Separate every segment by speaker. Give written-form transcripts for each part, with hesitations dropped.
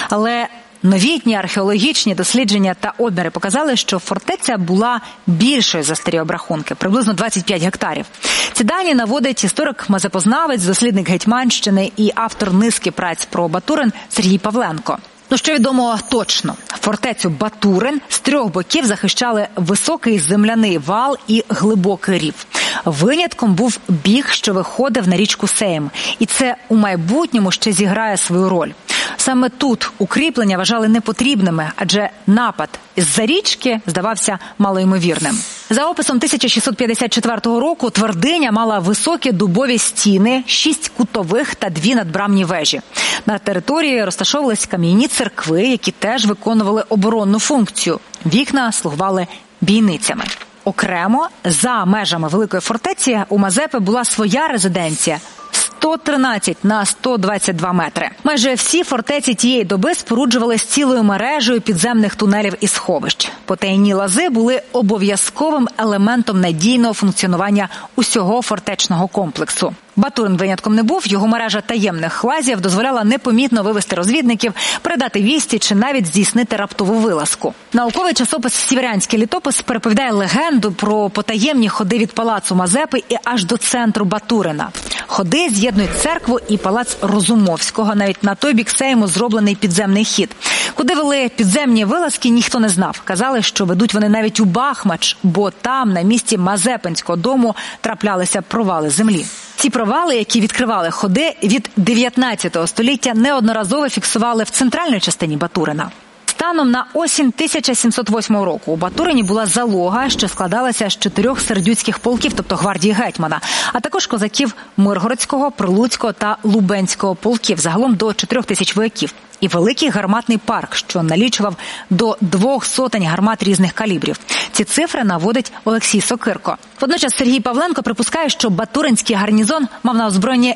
Speaker 1: Але новітні археологічні дослідження та обміри показали, що фортеця була більшою за старі обрахунки, приблизно 25 гектарів. Ці дані наводить історик-мазепознавець, дослідник Гетьманщини і автор низки праць про Батурин Сергій Павленко. Що відомо точно. Фортецю Батурин з 3 боків захищали високий земляний вал і глибокий рів. Винятком був біг, що виходив на річку Сейм. І це у майбутньому ще зіграє свою роль. Саме тут укріплення вважали непотрібними, адже напад з-за річки здавався малоймовірним. За описом 1654 року твердиня мала високі дубові стіни, 6 кутових та 2 надбрамні вежі. На території розташовувались кам'яні церкви, які теж виконували оборонну функцію. Вікна слугували бійницями. Окремо, за межами Великої фортеці, у Мазепи була своя резиденція – 113 на 122 метри. Майже всі фортеці тієї доби споруджувались цілою мережею підземних тунелів і сховищ. Потайні лази були обов'язковим елементом надійного функціонування усього фортечного комплексу. Батурин винятком не був, його мережа таємних лазів дозволяла непомітно вивести розвідників, передати вісті чи навіть здійснити раптову вилазку. Науковий часопис «Сіверянський літопис» переповідає легенду про потаємні ходи від палацу Мазепи і аж до центру Батурина. Ходи з'єднують церкву і палац Розумовського, навіть на той бік Сейму зроблений підземний хід. Куди вели підземні вилазки, ніхто не знав. Казали, що ведуть вони навіть у Бахмач, бо там, на місці Мазепинського дому, траплялися провали землі. Ці провали, які відкривали ходи, від 19 століття неодноразово фіксували в центральній частині Батурина. Станом на осінь 1708 року у Батурині була залога, що складалася з 4 сердюцьких полків, тобто гвардії гетьмана, а також козаків Миргородського, Прилуцького та Лубенського полків, загалом до 4000 вояків. І великий гарматний парк, що налічував до 200 гармат різних калібрів. Ці цифри наводить Олексій Сокирко. Водночас Сергій Павленко припускає, що Батуринський гарнізон мав на озброєнні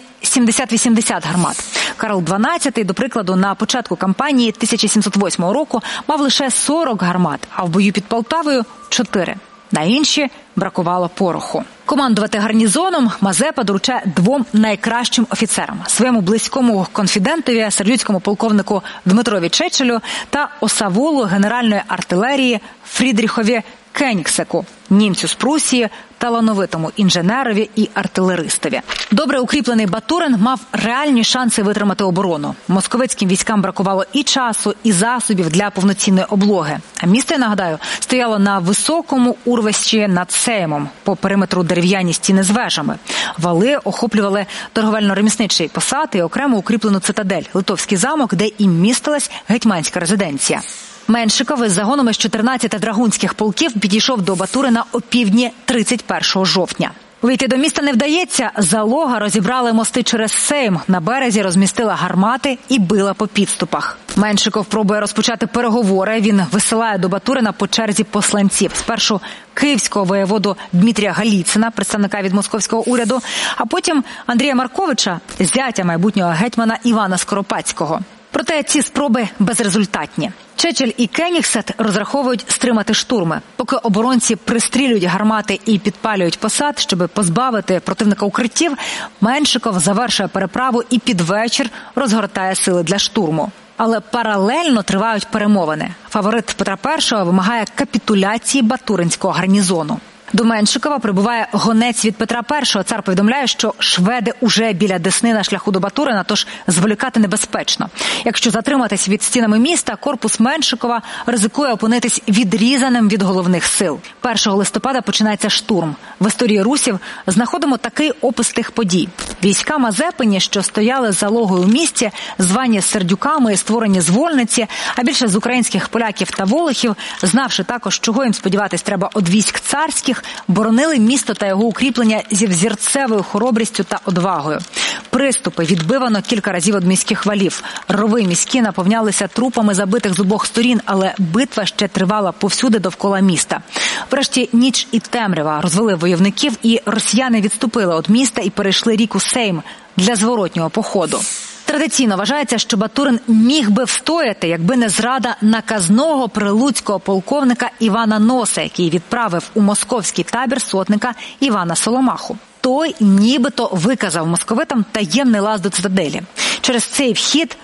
Speaker 1: 70-80 гармат. Карл XII, до прикладу, на початку кампанії 1708 року мав лише 40 гармат, а в бою під Полтавою – 4. На інші бракувало пороху. Командувати гарнізоном Мазепа доручає 2 найкращим офіцерам – своєму близькому конфідентові, сердюцькому полковнику Дмитрові Чечелю та осавулу генеральної артилерії Фрідріхові Кенігсеку, німцю з Прусії, талановитому інженерові і артилеристові. Добре укріплений Батурин мав реальні шанси витримати оборону. Московицьким військам бракувало і часу, і засобів для повноцінної облоги. А місто, я нагадаю, стояло на високому урвищі над Сеймом, по периметру дерев'яні стіни з вежами. Вали охоплювали торговельно-ремісничий посад і окремо укріплену цитадель – Литовський замок, де і містилась гетьманська резиденція. Меншиков із загоном із 14 драгунських полків підійшов до Батурина опівдні 31 жовтня. Увійти до міста не вдається, залога розібрали мости через Сейм, на березі розмістила гармати і била по підступах. Меншиков пробує розпочати переговори, він висилає до Батурина по черзі посланців. Спершу київського воєводу Дмитрія Галіцина, представника від московського уряду, а потім Андрія Марковича, зятя майбутнього гетьмана Івана Скоропадського. Проте ці спроби безрезультатні. Чечель і Кенігсет розраховують стримати штурми. Поки оборонці пристрілюють гармати і підпалюють посад, щоб позбавити противника укриттів, Меншиков завершує переправу і під вечір розгортає сили для штурму. Але паралельно тривають перемовини. Фаворит Петра І вимагає капітуляції Батуринського гарнізону. До Меншикова прибуває гонець від Петра І. Цар повідомляє, що шведи уже біля Десни на шляху до Батурина, тож зволікати небезпечно. Якщо затриматись від стінами міста, корпус Меншикова ризикує опинитись відрізаним від головних сил. 1 листопада починається штурм. В історії русів знаходимо такий опис тих подій. Війська Мазепині, що стояли залогою у місті, звані сердюками і створені з вольниці, а більше з українських поляків та волохів, знавши також, чого їм сподіватись треба від військ царських, боронили місто та його укріплення зі взірцевою хоробрістю та одвагою. Приступи відбивано кілька разів від міських валів. Рови міські наповнялися трупами забитих з обох сторін, але битва ще тривала повсюди довкола міста. Врешті ніч і темрява розвели войовників, і росіяни відступили від міста і перейшли ріку Сейм для зворотнього походу. Традиційно вважається, що Батурин міг би встояти, якби не зрада наказного прилуцького полковника Івана Носа, який відправив у московський табір сотника Івана Соломаху. Той нібито виказав московитам таємний лаз до цитаделі. Через цей вхід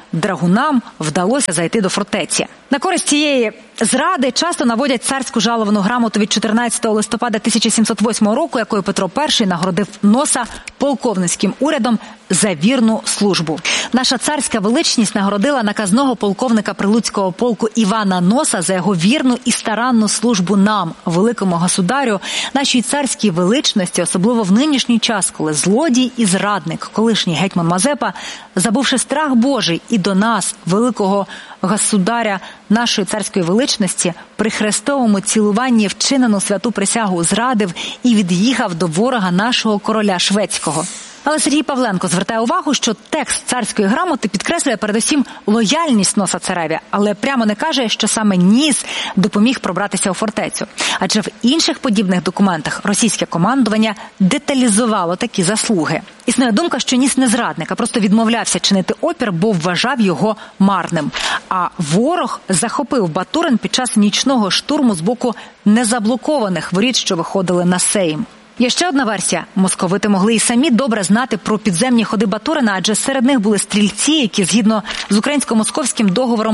Speaker 1: драгунам вдалося зайти до фортеці. На користь цієї зради часто наводять царську жаловану грамоту від 14 листопада 1708 року, якою Петро І нагородив Носа полковницьким урядом за вірну службу. Наша царська величність нагородила наказного полковника Прилуцького полку Івана Носа за його вірну і старанну службу нам, великому государю, нашій царській величності, особливо в нинішній час, коли злодій і зрадник, колишній гетьман Мазепа, забувши страх Божий і до нас, великого государя нашої царської величності, при хрестовому цілуванні вчинену святу присягу зрадив і від'їхав до ворога нашого короля шведського. Але Сергій Павленко звертає увагу, що текст царської грамоти підкреслює передусім лояльність Носа цареві, але прямо не каже, що саме Ніс допоміг пробратися у фортецю. Адже в інших подібних документах російське командування деталізувало такі заслуги. Існує думка, що Ніс не зрадник, а просто відмовлявся чинити опір, бо вважав його марним. А ворог захопив Батурин під час нічного штурму з боку незаблокованих воріт, що виходили на Сейм. Є ще одна версія. Московити могли і самі добре знати про підземні ходи Батурина, адже серед них були стрільці, які згідно з українсько-московським договором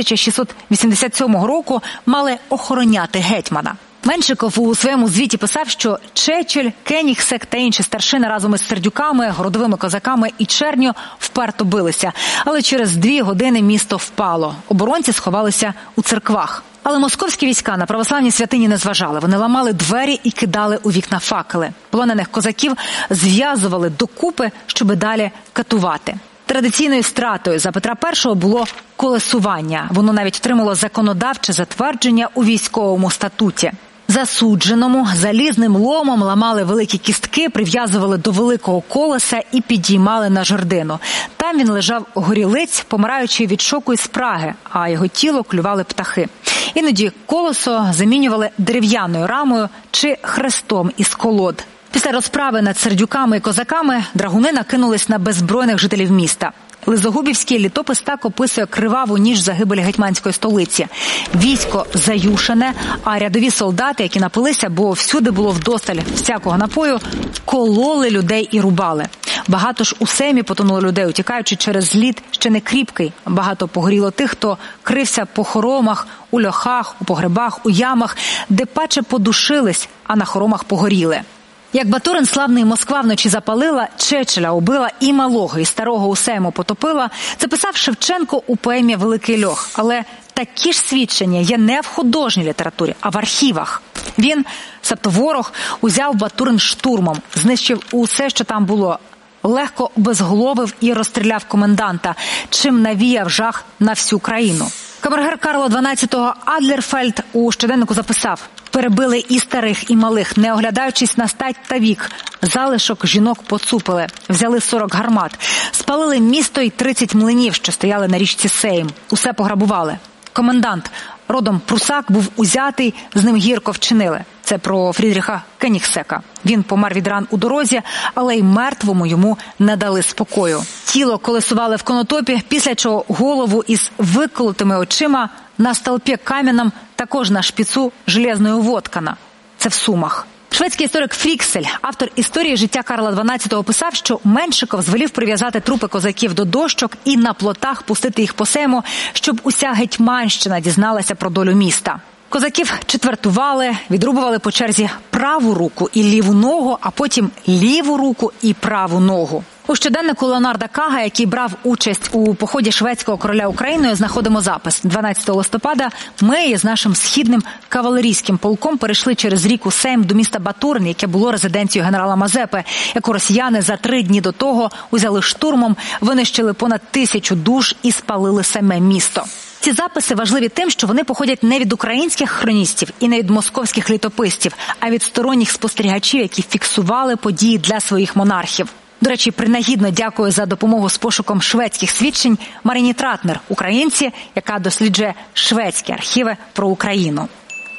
Speaker 1: 1687 року мали охороняти гетьмана. Меншиков у своєму звіті писав, що Чечель, Кенігсек та інші старшини разом із сердюками, городовими козаками і черню вперто билися. Але через 2 години місто впало. Оборонці сховалися у церквах. Але московські війська на православні святині не зважали. Вони ламали двері і кидали у вікна факели. Полонених козаків зв'язували докупи, щоби далі катувати. Традиційною стратою за Петра І було колесування. Воно навіть отримало законодавче затвердження у військовому статуті. Засудженому залізним ломом ламали великі кістки, прив'язували до великого колеса і підіймали на жердину. Там він лежав горілиць, помираючи від шоку і спраги, а його тіло клювали птахи. Іноді колесо замінювали дерев'яною рамою чи хрестом із колод. Після розправи над сердюками і козаками драгуни накинулись на беззбройних жителів міста. Лизогубівський літопис так описує криваву ніч загибелі гетьманської столиці. Військо заюшене, а рядові солдати, які напилися, бо всюди було вдосталь всякого напою, кололи людей і рубали. Багато ж у Сеймі потонуло людей, утікаючи через лід ще не кріпкий. Багато погоріло тих, хто крився по хоромах, у льохах, у погребах, у ямах, де паче подушились, а на хоромах погоріли. Як Батурин славний Москва вночі запалила, Чечеля убила і малого, і старого у Сейму потопила, це писав Шевченко у поемі «Великий льох». Але такі ж свідчення є не в художній літературі, а в архівах. Він, себто ворог, узяв Батурин штурмом, знищив усе, що там було, легко обезголовив і розстріляв коменданта, чим навіяв жах на всю країну. Камергер Карла XII Адлерфельд у щоденнику записав: «Перебили і старих, і малих, не оглядаючись на стать та вік. Залишок жінок поцупили, взяли 40 гармат, спалили місто і 30 млинів, що стояли на річці Сейм. Усе пограбували. Комендант, родом прусак, був узятий, з ним гірко вчинили». Це про Фрідріха Кенігсека. Він помер від ран у дорозі, але й мертвому йому не дали спокою. Тіло колесували в конотопі, після чого голову із виколотими очима на столпі кам'яному, також на шпіцу железною воткана. Це в Сумах. Шведський історик Фріксель, автор історії життя Карла XII, писав, що Меншиков звелів прив'язати трупи козаків до дощок і на плотах пустити їх по Сейму, щоб уся Гетьманщина дізналася про долю міста. Козаків четвертували, відрубували по черзі праву руку і ліву ногу, а потім ліву руку і праву ногу. У щоденнику Леонарда Кага, який брав участь у поході шведського короля Україною, знаходимо запис. 12 листопада ми з нашим східним кавалерійським полком перейшли через ріку Сейм до міста Батурин, яке було резиденцією генерала Мазепи, яку росіяни за 3 дні до того узяли штурмом, винищили понад 1000 душ і спалили саме місто. Ці записи важливі тим, що вони походять не від українських хроністів і не від московських літописців, а від сторонніх спостерігачів, які фіксували події для своїх монархів. До речі, принагідно дякую за допомогу з пошуком шведських свідчень Марині Тратнер, українці, яка досліджує шведські архіви про Україну.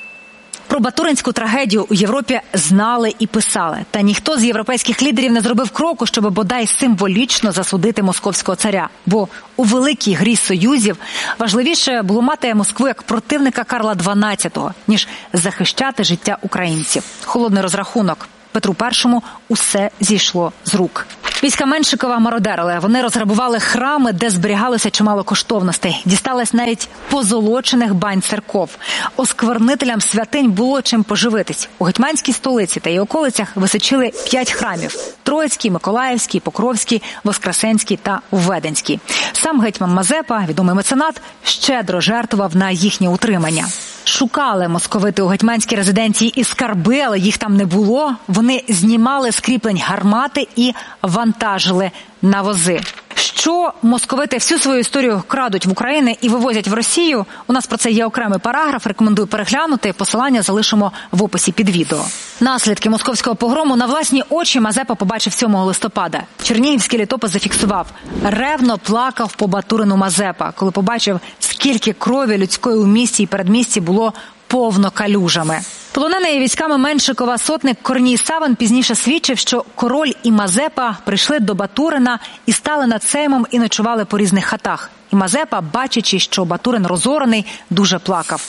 Speaker 1: Про батуринську трагедію у Європі знали і писали. Та ніхто з європейських лідерів не зробив кроку, щоб бодай символічно засудити московського царя. Бо у великій грі союзів важливіше було мати Москву як противника Карла XII, ніж захищати життя українців. Холодний розрахунок. Петру І усе зійшло з рук. Війська Меншикова мародерили. Вони розграбували храми, де зберігалося чимало коштовностей. Дісталось навіть позолочених бань церков. Осквернителям святинь було чим поживитись. У гетьманській столиці та її околицях височили 5 храмів – Троїцький, Миколаївський, Покровський, Воскресенський та Введенський. Сам гетьман Мазепа, відомий меценат, щедро жертвував на їхнє утримання. Шукали московити у гетьманській резиденції і скарби, але їх там не було. Вони знімали з кріплень гармати і вантажили на вози. Що московити всю свою історію крадуть в Україну і вивозять в Росію? У нас про це є окремий параграф, рекомендую переглянути. Посилання залишимо в описі під відео. Наслідки московського погрому на власні очі Мазепа побачив 7 листопада. Чернігівський літопис зафіксував: ревно плакав по Батурину Мазепа, коли побачив, скільки крові людської у місті і передмісті було повно калюжами. Полонений військами Меншикова сотник Корній Савин пізніше свідчив, що король і Мазепа прийшли до Батурина і стали над сеймом і ночували по різних хатах. І Мазепа, бачачи, що Батурин розорений, дуже плакав.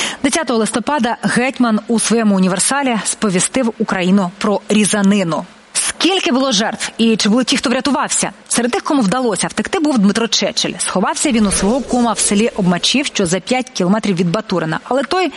Speaker 1: 10 листопада гетьман у своєму універсалі сповістив Україну про різанину. Скільки було жертв і чи були ті, хто врятувався? Серед тих, кому вдалося втекти, був Дмитро Чечель. Сховався він у свого кума в селі Обмачів, що за 5 кілометрів від Батурина. Але той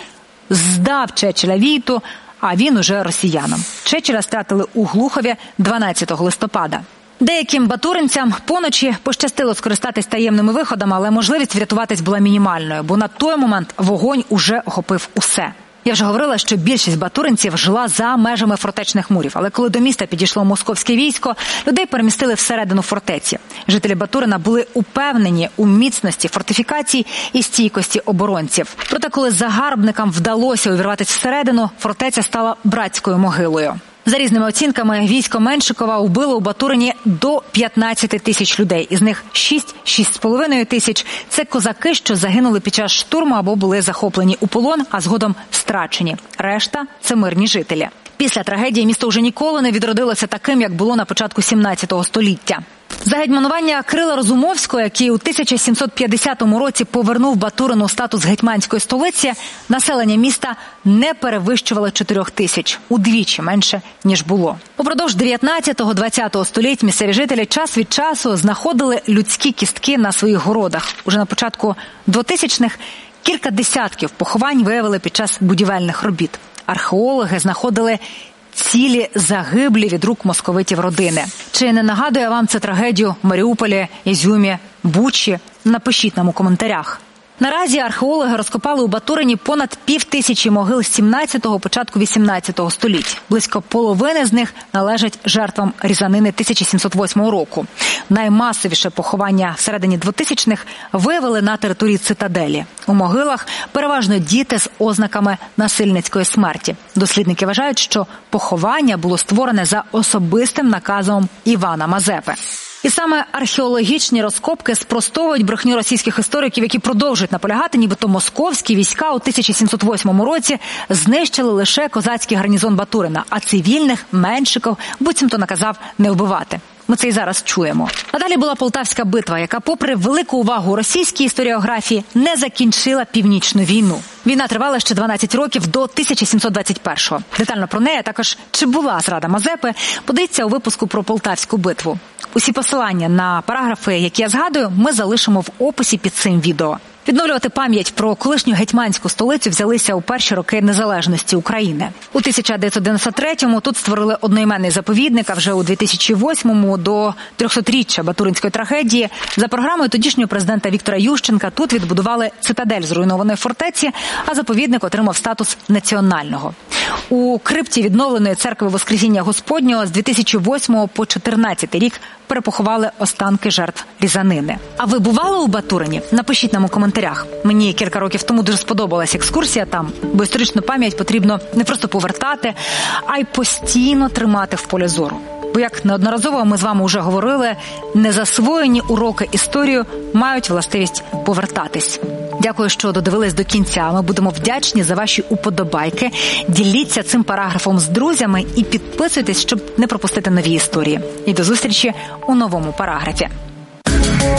Speaker 1: здав Чечеля Війту, а він уже росіянам. Чечеля стратили у Глухові 12 листопада. Деяким батуринцям поночі пощастило скористатись таємними виходами, але можливість врятуватись була мінімальною, бо на той момент вогонь уже охопив усе. Я вже говорила, що більшість батуринців жила за межами фортечних мурів, але коли до міста підійшло московське військо, людей перемістили всередину фортеці. Жителі Батурина були упевнені у міцності фортифікацій і стійкості оборонців. Проте, коли загарбникам вдалося увірватися всередину, фортеця стала братською могилою. За різними оцінками, військо Меншикова вбило у Батурині до 15 тисяч людей. Із них 6-6,5 тисяч – це козаки, що загинули під час штурму або були захоплені у полон, а згодом страчені. Решта – це мирні жителі. Після трагедії місто вже ніколи не відродилося таким, як було на початку 17 століття. За гетьманування Крила Розумовського, який у 1750 році повернув Батурину статус гетьманської столиці, населення міста не перевищувало 4 тисяч, удвічі менше, ніж було. Упродовж 19-20 століть місцеві жителі час від часу знаходили людські кістки на своїх городах. Уже на початку 2000-х кілька десятків поховань виявили під час будівельних робіт. Археологи знаходили цілі загиблі від рук московитів родини. Чи не нагадує вам це трагедію в Маріуполі, Ізюмі, Бучі? Напишіть нам у коментарях. Наразі археологи розкопали у Батурині понад 5000 могил 17-го, початку 18-го століть. Близько половини з них належать жертвам різанини 1708 року. Наймасовіше поховання всередині 2000-х виявили на території цитаделі. У могилах переважно діти з ознаками насильницької смерті. Дослідники вважають, що поховання було створене за особистим наказом Івана Мазепи. І саме археологічні розкопки спростовують брехню російських істориків, які продовжують наполягати, нібито московські війська у 1708 році знищили лише козацький гарнізон Батурина, а цивільних Меншиков буцімто наказав не вбивати. Ми це і зараз чуємо. А далі була Полтавська битва, яка, попри велику увагу російській історіографії, не закінчила Північну війну. Війна тривала ще 12 років до 1721-го. Детально про неї, а також чи була зрада Мазепи, подивіться у випуску про Полтавську битву. Усі посилання на параграфи, які я згадую, ми залишимо в описі під цим відео. Відновлювати пам'ять про колишню гетьманську столицю взялися у перші роки незалежності України. У 1993-му тут створили одноіменний заповідник, а вже у 2008-му до 300-річчя Батуринської трагедії за програмою тодішнього президента Віктора Ющенка тут відбудували цитадель зруйнованої фортеці, а заповідник отримав статус національного. У крипті відновленої церкви Воскресіння Господнього з 2008 по 2014 рік перепоховали останки жертв різанини. А ви бували у Батурині? Напишіть нам у коментарях. Мені кілька років тому дуже сподобалась екскурсія там, бо історичну пам'ять потрібно не просто повертати, а й постійно тримати в полі зору. Бо, як неодноразово ми з вами вже говорили, незасвоєні уроки історії мають властивість повертатись. Дякую, що додивились до кінця. Ми будемо вдячні за ваші уподобайки. Діліться цим параграфом з друзями і підписуйтесь, щоб не пропустити нові історії. І до зустрічі у новому параграфі.